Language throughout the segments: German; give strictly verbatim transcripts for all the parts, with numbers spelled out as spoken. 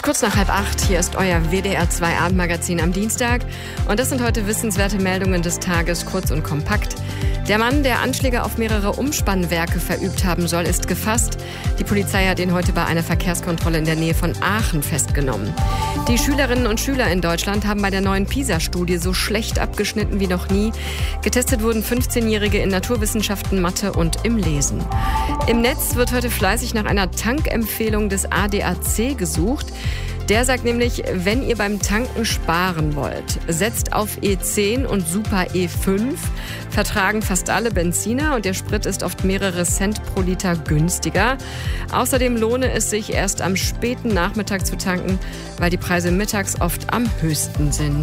Kurz nach halb acht, hier ist euer W D R zwei Abendmagazin am Dienstag. Und das sind heute wissenswerte Meldungen des Tages, kurz und kompakt. Der Mann, der Anschläge auf mehrere Umspannwerke verübt haben soll, ist gefasst. Die Polizei hat ihn heute bei einer Verkehrskontrolle in der Nähe von Aachen festgenommen. Die Schülerinnen und Schüler in Deutschland haben bei der neuen PISA-Studie so schlecht abgeschnitten wie noch nie. Getestet wurden fünfzehnjährige in Naturwissenschaften, Mathe und im Lesen. Im Netz wird heute fleißig nach einer Tankempfehlung des A D A C gesucht. Der sagt nämlich, wenn ihr beim Tanken sparen wollt, setzt auf E zehn und Super E fünf. Vertragen fast alle Benziner und der Sprit ist oft mehrere Cent pro Liter günstiger. Außerdem lohne es sich erst am späten Nachmittag zu tanken, weil die Preise mittags oft am höchsten sind.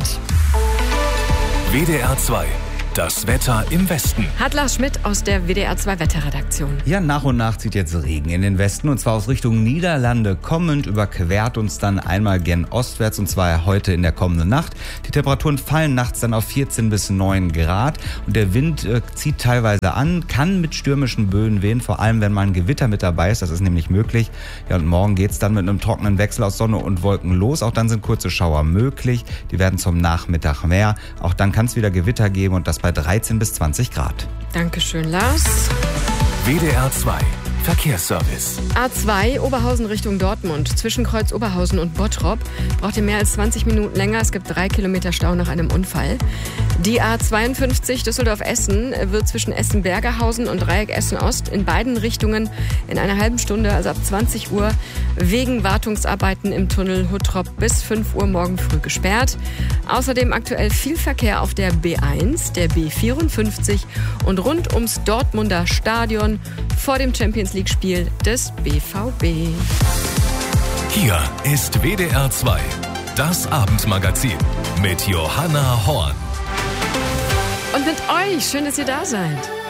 W D R zwei. Das Wetter im Westen. Hat Lars Schmidt aus der W D R zwei Wetterredaktion. Ja, nach und nach zieht jetzt Regen in den Westen und zwar aus Richtung Niederlande kommend, überquert uns dann einmal gen ostwärts und zwar heute in der kommenden Nacht. Die Temperaturen fallen nachts dann auf vierzehn bis neun Grad und der Wind äh, zieht teilweise an, kann mit stürmischen Böen wehen, vor allem wenn mal ein Gewitter mit dabei ist, das ist nämlich möglich. Ja, und morgen geht's dann mit einem trockenen Wechsel aus Sonne und Wolken los, auch dann sind kurze Schauer möglich, die werden zum Nachmittag mehr, auch dann kann es wieder Gewitter geben und das bei dreizehn bis zwanzig Grad. Dankeschön, Lars. W D R zwei Verkehrsservice. A zwei Oberhausen Richtung Dortmund. Zwischen Kreuz Oberhausen und Bottrop braucht ihr mehr als zwanzig Minuten länger. Es gibt drei Kilometer Stau nach einem Unfall. Die A zweiundfünfzig Düsseldorf-Essen wird zwischen Essen-Bergerhausen und Dreieck Essen-Ost in beiden Richtungen in einer halben Stunde, also ab zwanzig Uhr, wegen Wartungsarbeiten im Tunnel Huttrop bis fünf Uhr morgen früh gesperrt. Außerdem aktuell viel Verkehr auf der B eins, der B vierundfünfzig und rund ums Dortmunder Stadion vor dem Champions League-Spiel des B V B. Hier ist W D R zwei, das Abendmagazin mit Johanna Horn. Und mit euch, schön, dass ihr da seid.